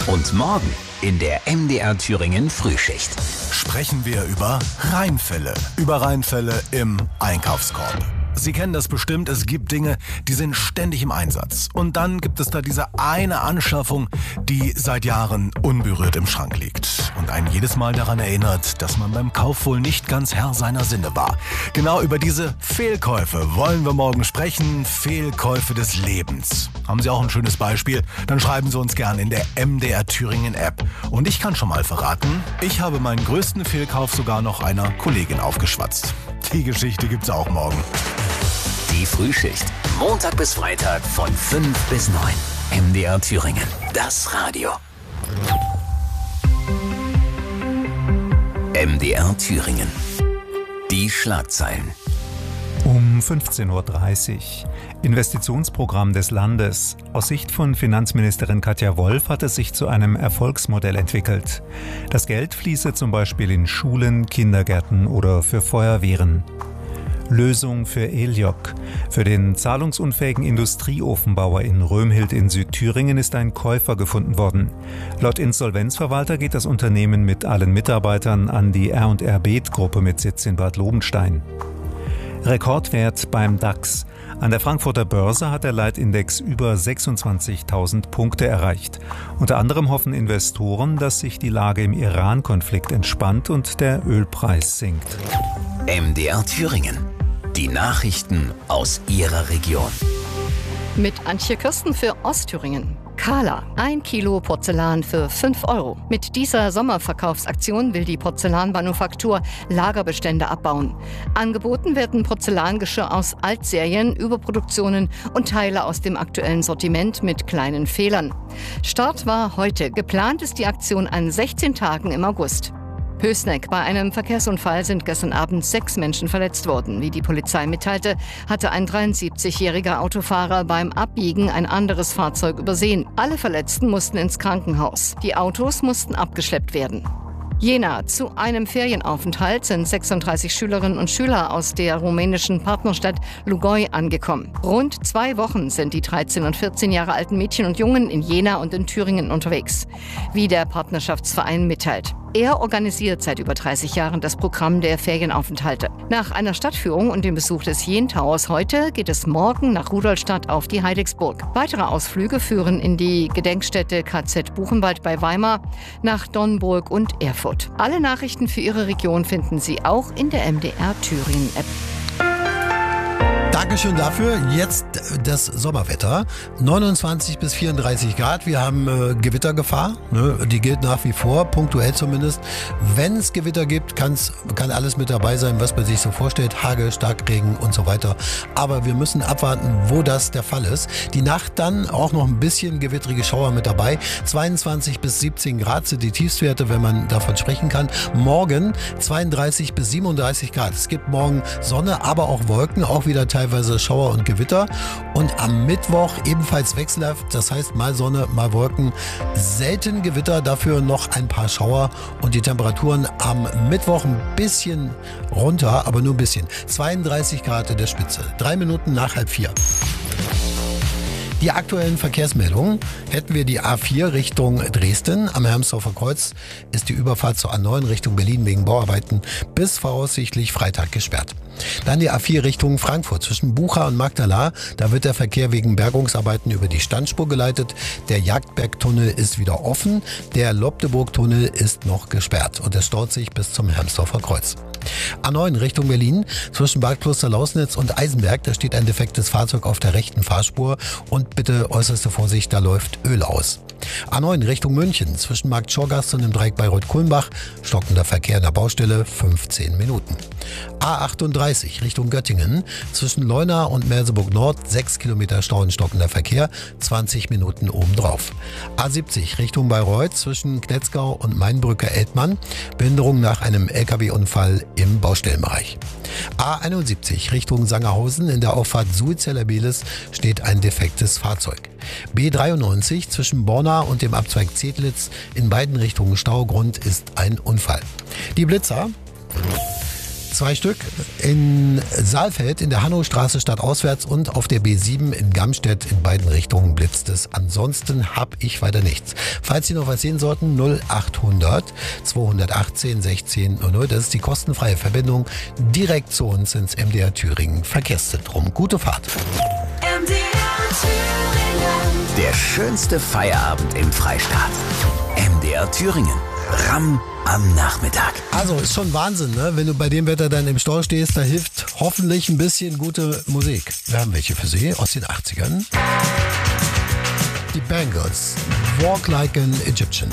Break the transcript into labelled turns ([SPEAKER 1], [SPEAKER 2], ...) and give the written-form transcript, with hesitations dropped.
[SPEAKER 1] Und morgen in der MDR Thüringen Frühschicht
[SPEAKER 2] sprechen wir über Reinfälle. Über Reinfälle im Einkaufskorb. Sie kennen das bestimmt, es gibt Dinge, die sind ständig im Einsatz. Und dann gibt es da diese eine Anschaffung, die seit Jahren unberührt im Schrank liegt. Und einen jedes Mal daran erinnert, dass man beim Kauf wohl nicht ganz Herr seiner Sinne war. Genau über diese Fehlkäufe wollen wir morgen sprechen. Fehlkäufe des Lebens. Haben Sie auch ein schönes Beispiel? Dann schreiben Sie uns gern in der MDR Thüringen App. Und ich kann schon mal verraten, ich habe meinen größten Fehlkauf sogar noch einer Kollegin aufgeschwatzt. Die Geschichte gibt's auch morgen.
[SPEAKER 1] Die Frühschicht. Montag bis Freitag von 5 bis 9. MDR Thüringen. Das Radio. MDR Thüringen. Die Schlagzeilen.
[SPEAKER 3] Um 15.30 Uhr. Investitionsprogramm des Landes. Aus Sicht von Finanzministerin Katja Wolf hat es sich zu einem Erfolgsmodell entwickelt. Das Geld fließe zum Beispiel in Schulen, Kindergärten oder für Feuerwehren. Lösung für Eliok. Für den zahlungsunfähigen Industrieofenbauer in Römhild in Südthüringen ist ein Käufer gefunden worden. Laut Insolvenzverwalter geht das Unternehmen mit allen Mitarbeitern an die R&R Beet-Gruppe mit Sitz in Bad Lobenstein. Rekordwert beim DAX. An der Frankfurter Börse hat der Leitindex über 26.000 Punkte erreicht. Unter anderem hoffen Investoren, dass sich die Lage im Iran-Konflikt entspannt und der Ölpreis sinkt.
[SPEAKER 1] MDR Thüringen. Die Nachrichten aus Ihrer Region.
[SPEAKER 4] Mit Antje Kirsten für Ostthüringen. Kala, 1 Kilo Porzellan für 5 Euro. Mit dieser Sommerverkaufsaktion will die Porzellanmanufaktur Lagerbestände abbauen. Angeboten werden Porzellangeschirr aus Altserien, Überproduktionen und Teile aus dem aktuellen Sortiment mit kleinen Fehlern. Start war heute. Geplant ist die Aktion an 16 Tagen im August. Pößneck. Bei einem Verkehrsunfall sind gestern Abend 6 Menschen verletzt worden. Wie die Polizei mitteilte, hatte ein 73-jähriger Autofahrer beim Abbiegen ein anderes Fahrzeug übersehen. Alle Verletzten mussten ins Krankenhaus. Die Autos mussten abgeschleppt werden. Jena. Zu einem Ferienaufenthalt sind 36 Schülerinnen und Schüler aus der rumänischen Partnerstadt Lugoj angekommen. Rund 2 Wochen sind die 13 und 14 Jahre alten Mädchen und Jungen in Jena und in Thüringen unterwegs, wie der Partnerschaftsverein mitteilt. Er organisiert seit über 30 Jahren das Programm der Ferienaufenthalte. Nach einer Stadtführung und dem Besuch des Jentowers heute geht es morgen nach Rudolstadt auf die Heidigsburg. Weitere Ausflüge führen in die Gedenkstätte KZ Buchenwald bei Weimar, nach Dornburg und Erfurt. Alle Nachrichten für Ihre Region finden Sie auch in der MDR Thüringen App.
[SPEAKER 5] Dankeschön dafür. Jetzt das Sommerwetter. 29 bis 34 Grad. Wir haben Gewittergefahr. Ne? Die gilt nach wie vor, punktuell zumindest. Wenn es Gewitter gibt, kann alles mit dabei sein, was man sich so vorstellt. Hagel, Starkregen und so weiter. Aber wir müssen abwarten, wo das der Fall ist. Die Nacht dann auch noch ein bisschen gewittrige Schauer mit dabei. 22 bis 17 Grad sind die Tiefstwerte, wenn man davon sprechen kann. Morgen 32 bis 37 Grad. Es gibt morgen Sonne, aber auch Wolken, auch wieder teilweise Schauer und Gewitter. Und am Mittwoch ebenfalls wechselhaft, das heißt mal Sonne, mal Wolken, selten Gewitter, dafür noch ein paar Schauer und die Temperaturen am Mittwoch ein bisschen runter, aber nur ein bisschen. 32 Grad in der Spitze, 3 Minuten nach 3:30. Die aktuellen Verkehrsmeldungen hätten wir die A4 Richtung Dresden. Am Hermsdorfer Kreuz ist die Überfahrt zur A9 Richtung Berlin wegen Bauarbeiten bis voraussichtlich Freitag gesperrt. Dann die A4 Richtung Frankfurt zwischen Bucha und Magdala. Da wird der Verkehr wegen Bergungsarbeiten über die Standspur geleitet. Der Jagdbergtunnel ist wieder offen. Der Lobdeburg-Tunnel ist noch gesperrt und es staut sich bis zum Hermsdorfer Kreuz. A9 Richtung Berlin zwischen Bad Kloster-Lausnitz und Eisenberg. Da steht ein defektes Fahrzeug auf der rechten Fahrspur und bitte äußerste Vorsicht, da läuft Öl aus. A9 Richtung München zwischen Markt Schorgast und dem Dreieck Bayreuth-Kulmbach. Stockender Verkehr in der Baustelle, 15 Minuten. A38 Richtung Göttingen zwischen Leuna und Merseburg Nord, 6 Kilometer Stau und stockender Verkehr, 20 Minuten obendrauf. A70 Richtung Bayreuth zwischen Knetzgau und Mainbrücke-Eltmann, Behinderung nach einem LKW-Unfall im Baustellenbereich. A71 Richtung Sangerhausen in der Auffahrt Suizeller-Belis steht ein defektes Fahrzeug. B93 zwischen Borna und dem Abzweig Zedlitz in beiden Richtungen Stau, Grund ist ein Unfall. Die Blitzer. 2 Stück. In Saalfeld in der Hannostraße stadtauswärts und auf der B7 in Gamstedt in beiden Richtungen blitzt es. Ansonsten habe ich weiter nichts. Falls Sie noch was sehen sollten, 0800 218 16 00. Das ist die kostenfreie Verbindung direkt zu uns ins MDR Thüringen Verkehrszentrum. Gute Fahrt.
[SPEAKER 1] Der schönste Feierabend im Freistaat. MDR Thüringen. Ramm am Nachmittag.
[SPEAKER 5] Also ist schon Wahnsinn, ne? Wenn du bei dem Wetter dann im Stau stehst, da hilft hoffentlich ein bisschen gute Musik. Wir haben welche für Sie aus den 80ern. Die Bangles. Walk Like an Egyptian.